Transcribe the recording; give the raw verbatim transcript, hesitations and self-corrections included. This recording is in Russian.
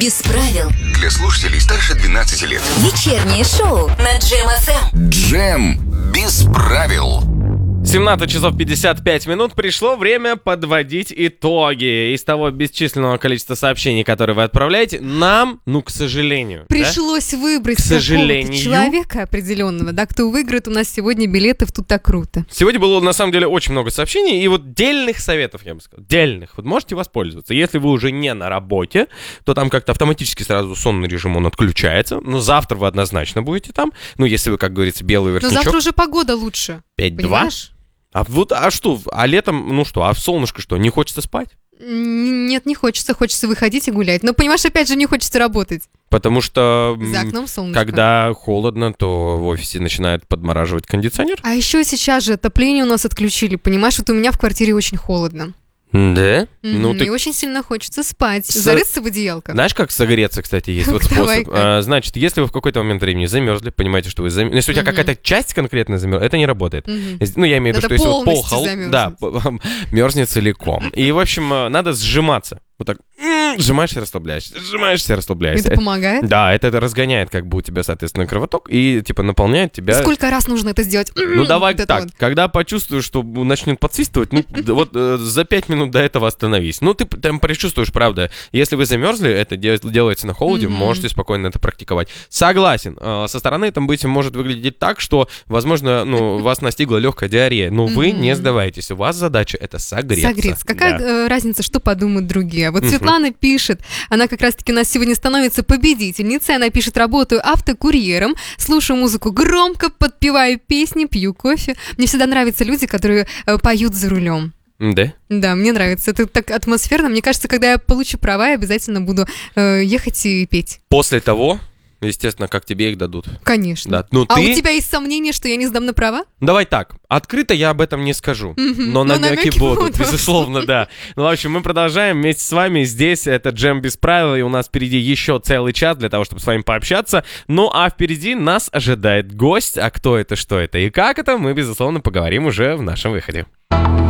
без правил. Для слушателей старше двенадцати лет. Вечернее шоу на Джем эф эм. Джем без правил. семнадцать часов пятьдесят пять минут. Пришло время подводить итоги. Из того бесчисленного количества сообщений, которые вы отправляете, нам, ну, к сожалению... Пришлось да? выбрать к сожалению, человека определенного, да, кто выиграет у нас сегодня билеты в «Тут так круто». Сегодня было, на самом деле, очень много сообщений, и вот дельных советов, я бы сказал, дельных. Вот можете воспользоваться. Если вы уже не на работе, то там как-то автоматически сразу сонный режим, он отключается. Но завтра вы однозначно будете там. Ну, если вы, как говорится, белый воротничок. Но завтра уже погода лучше. пять-два? А вот, а что, а летом, ну что, а в солнышко что, не хочется спать? Нет, не хочется, хочется выходить и гулять. Но, понимаешь, опять же, не хочется работать. Потому что, За окном солнышко. Когда холодно, то в офисе начинает подмораживать кондиционер. А еще сейчас же отопление у нас отключили, понимаешь, вот у меня в квартире очень холодно. Да? Mm-hmm. Ну, ты... И очень сильно хочется спать, С... зарыться в одеялко. Знаешь, как согреться, кстати, есть вот способ. А, значит, если вы в какой-то момент времени замерзли, понимаете, что вы замерзли. Если у тебя mm-hmm. какая-то часть конкретно замерзла, это не работает. Mm-hmm. Ну, я имею в виду, что если вот пол холод... замерзнуть. Да, мерзнет целиком. И, в общем, надо сжиматься. Вот так сжимаешься, расслабляешься, сжимаешься, расслабляешься. Это помогает? Да, это, это разгоняет как бы у тебя, соответственно, кровоток и, типа, наполняет тебя... Сколько раз нужно это сделать? Ну, давай вот так, вот. Когда почувствуешь, что начнет подсвистывать, ну, вот э, за пять минут до этого остановись. Ну, ты там почувствуешь, правда. Если вы замерзли, это де- делается на холоде, mm-hmm. можете спокойно это практиковать. Согласен. Э, со стороны там быть может выглядеть так, что, возможно, ну, вас настигла легкая диарея, но mm-hmm. вы не сдавайтесь. У вас задача это согреться. Согреться. Какая да. э, разница, что подумают другие? Вот Светлана пишет, она как раз-таки у нас сегодня становится победительницей, она пишет: работаю автокурьером, слушаю музыку громко, подпеваю песни, пью кофе. Мне всегда нравятся люди, которые э, поют за рулем. Да? Да, мне нравится. Это так атмосферно. Мне кажется, когда я получу права, я обязательно буду э, ехать и петь. После того, естественно, как тебе их дадут. Конечно. Да. Ну, а ты... у тебя есть сомнения, что я не сдам на права? Давай так, открыто я об этом не скажу, mm-hmm. но, но намеки, намеки будут, будут, безусловно, да. Ну, в общем, мы продолжаем вместе с вами. Здесь это Джем без правил, и у нас впереди еще целый час для того, чтобы с вами пообщаться. Ну, а впереди нас ожидает гость. А кто это, что это и как это, мы, безусловно, поговорим уже в нашем выходе.